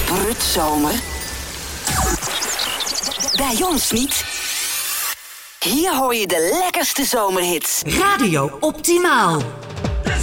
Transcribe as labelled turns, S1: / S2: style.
S1: Prutzomer? Bij ons niet. Hier hoor je de lekkerste zomerhits.
S2: Radio Optimaal.